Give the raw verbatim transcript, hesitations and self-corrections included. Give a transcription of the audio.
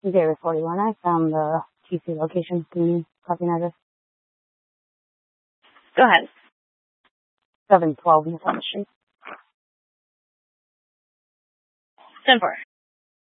Area forty-one. I found the T C location. Can you copy and address? Go ahead. seven twelve Miss Street. ten four.